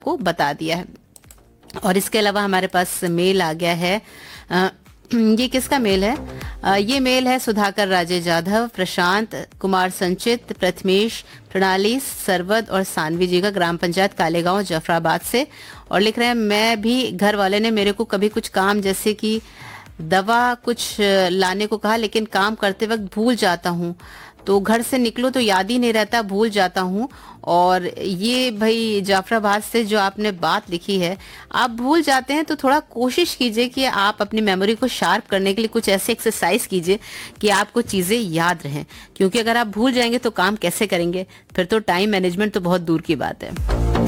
को बता दिया है। और इसके अलावा हमारे पास मेल आ गया है। ये किसका मेल है? ये मेल है सुधाकर राजे जाधव, प्रशांत कुमार संचित, प्रथमेश, प्रणाली सरवद और सानवी जी का, ग्राम पंचायत कालेगांव जफराबाद से। और लिख रहे हैं, मैं भी घर वाले ने मेरे को कभी कुछ काम जैसे कि दवा कुछ लाने को कहा, लेकिन काम करते वक्त भूल जाता हूँ, तो घर से निकलो तो याद ही नहीं रहता, भूल जाता हूँ। और ये भाई जाफराबाद से जो आपने बात लिखी है, आप भूल जाते हैं तो थोड़ा कोशिश कीजिए कि आप अपनी मेमोरी को शार्प करने के लिए कुछ ऐसे एक्सरसाइज कीजिए कि आपको चीजें याद रहें, क्योंकि अगर आप भूल जाएंगे तो काम कैसे करेंगे? फिर तो टाइम मैनेजमेंट तो बहुत दूर की बात है।